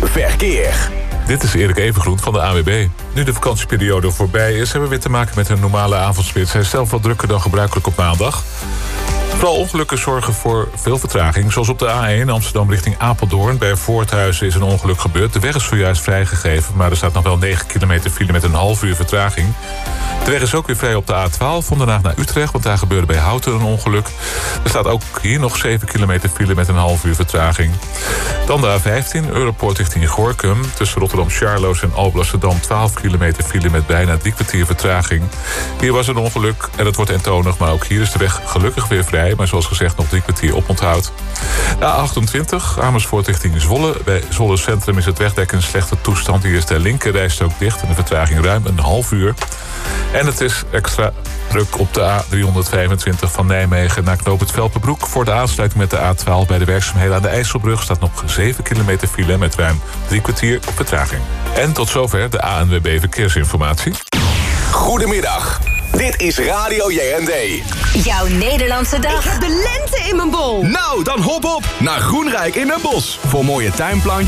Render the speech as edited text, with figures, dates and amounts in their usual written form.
verkeer. Dit is Erik Evengroen van de ANWB. Nu de vakantieperiode voorbij is, hebben we weer te maken met een normale avondspits. Hij is zelf wat drukker dan gebruikelijk op maandag. Vooral ongelukken zorgen voor veel vertraging. Zoals op de A1 Amsterdam richting Apeldoorn. Bij Voorthuizen is een ongeluk gebeurd. De weg is zojuist vrijgegeven, maar er staat nog wel 9 kilometer file met een half uur vertraging. De weg is ook weer vrij op de A12 van Den Haag naar Utrecht, want daar gebeurde bij Houten een ongeluk. Er staat ook hier nog 7 kilometer file met een half uur vertraging. Dan de A15, Europoort richting Gorinchem. Tussen Rotterdam-Charloes en Alblasserdam 12 kilometer file met bijna 3 kwartier vertraging. Hier was een ongeluk en het wordt eentonig, maar ook hier is de weg gelukkig weer vrij. Maar zoals gezegd nog 3 kwartier oponthoud. De A28, Amersfoort richting Zwolle. Bij Zwolle Centrum is het wegdek in slechte toestand. Hier is de linkerrijstrook dicht en de vertraging ruim een half uur. En het is extra druk op de A325 van Nijmegen naar knooppunt Velpenbroek. Voor de aansluiting met de A12 bij de werkzaamheden aan de IJsselbrug staat nog 7 kilometer file met ruim 3 kwartier op vertraging. En tot zover de ANWB Verkeersinformatie. Goedemiddag. Dit is Radio JND. Jouw Nederlandse dag. Ik heb de lente in mijn bol. Nou, dan hop op naar Groenrijk in Den Bosch. Voor mooie tuinplantjes.